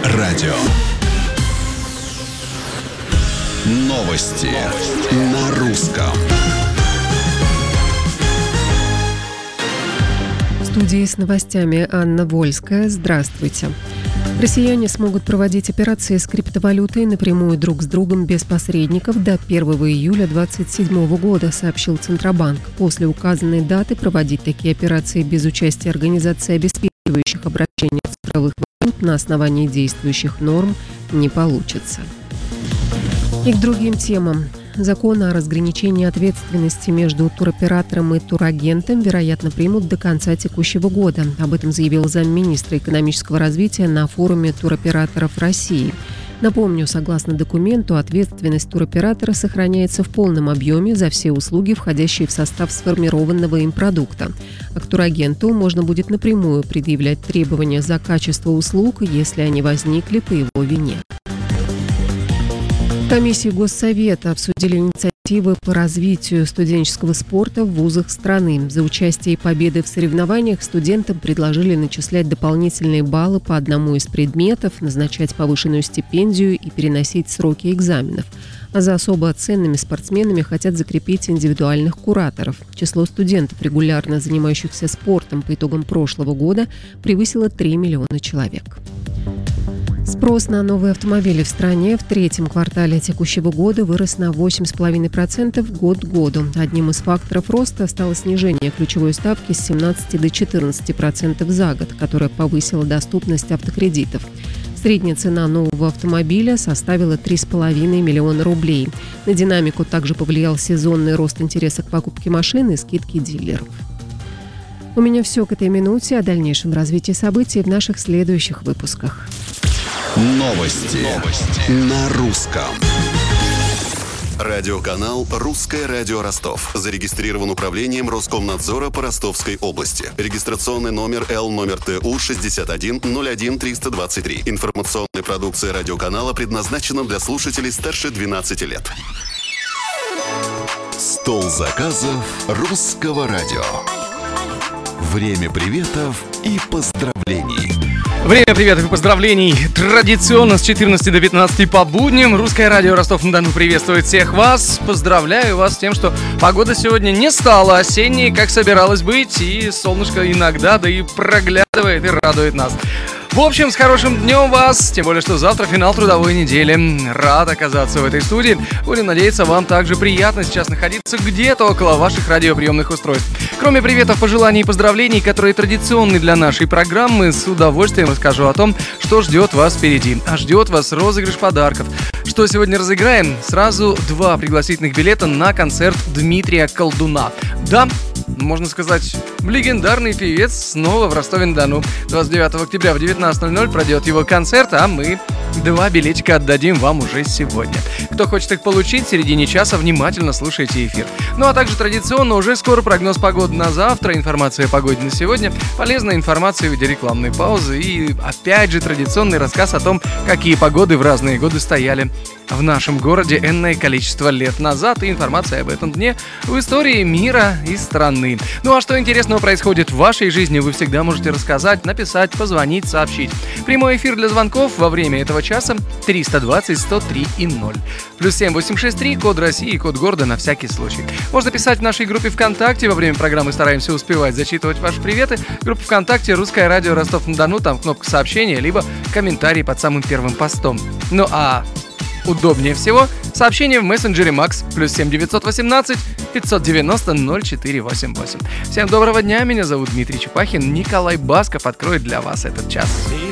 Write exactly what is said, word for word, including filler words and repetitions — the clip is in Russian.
радио. Новости на русском. В студии с новостями Анна Вольская. Здравствуйте. Россияне смогут проводить операции с криптовалютой напрямую друг с другом без посредников до первого июля две тысячи двадцать седьмого года, сообщил Центробанк. После указанной даты проводить такие операции без участия организаций, обеспечивающих обращение цифровых валют на основании действующих норм, не получится. И к другим темам. Закон о разграничении ответственности между туроператором и турагентом, вероятно, примут до конца текущего года. Об этом заявил замминистра экономического развития на форуме туроператоров России. Напомню, согласно документу, ответственность туроператора сохраняется в полном объеме за все услуги, входящие в состав сформированного им продукта. А к турагенту можно будет напрямую предъявлять требования за качество услуг, если они возникли по его вине. Комиссии Госсовета обсудили инициативы по развитию студенческого спорта в вузах страны. За участие и победы в соревнованиях студентам предложили начислять дополнительные баллы по одному из предметов, назначать повышенную стипендию и переносить сроки экзаменов. А за особо ценными спортсменами хотят закрепить индивидуальных кураторов. Число студентов, регулярно занимающихся спортом по итогам прошлого года, превысило три миллиона человек. Спрос на новые автомобили в стране в третьем квартале текущего года вырос на восемь целых пять десятых процента год к году. Одним из факторов роста стало снижение ключевой ставки с семнадцати до четырнадцати процентов за год, которое повысило доступность автокредитов. Средняя цена нового автомобиля составила три с половиной миллиона рублей. На динамику также повлиял сезонный рост интереса к покупке машин и скидки дилеров. У меня все к этой минуте. О дальнейшем развитии событий в наших следующих выпусках. Новости, Новости. На русском. Радиоканал «Русское радио Ростов». Зарегистрирован управлением Роскомнадзора по Ростовской области. Регистрационный номер Л номер Т У шестьдесят один ноль один триста двадцать три. Информационная продукция радиоканала предназначена для слушателей старше двенадцати лет. Стол заказов «Русского радио». Время приветов и поздравлений. Время приветов и поздравлений традиционно с четырнадцати до пятнадцати по будням. Русское радио Ростов-на-Дону приветствует всех вас. Поздравляю вас с тем, что погода сегодня не стала осенней, как собиралась быть. И солнышко иногда, да и проглядывает и радует нас. В общем, с хорошим днем вас, тем более, что завтра финал трудовой недели. Рад оказаться в этой студии. Будем надеяться, вам также приятно сейчас находиться где-то около ваших радиоприемных устройств. Кроме приветов, пожеланий и поздравлений, которые традиционны для нашей программы, с удовольствием расскажу о том, что ждет вас впереди. А ждет вас розыгрыш подарков. Что сегодня разыграем? Сразу два пригласительных билета на концерт Дмитрия Колдуна. Да, можно сказать, легендарный певец снова в Ростове-на-Дону. двадцать девятого октября в девятнадцать ноль ноль пройдет его концерт, а мы два билетика отдадим вам уже сегодня. Кто хочет их получить, в середине часа внимательно слушайте эфир. Ну а также традиционно уже скоро прогноз погоды на завтра, информация о погоде на сегодня, полезная информация в виде рекламной паузы и опять же традиционный рассказ о том, какие погоды в разные годы стояли в нашем городе энное количество лет назад, и информация об этом дне в истории мира и страны. Ну а что интересного происходит в вашей жизни, вы всегда можете рассказать, написать, позвонить, сообщить. Прямой эфир для звонков во время этого часа триста двадцать сто три и ноль. Плюс семь восемь шесть три, код России и код города на всякий случай. Можно писать в нашей группе ВКонтакте, во время программы стараемся успевать зачитывать ваши приветы. Группа ВКонтакте «Русское радио Ростов-на-Дону», там кнопка сообщения, либо комментарий под самым первым постом. Ну а удобнее всего сообщение в мессенджере Макс плюс семь девятьсот восемнадцать пятьсот девяносто ноль четыре восемь восемь. Всем доброго дня, меня зовут Дмитрий Чепахин. Николай Басков откроет для вас этот час.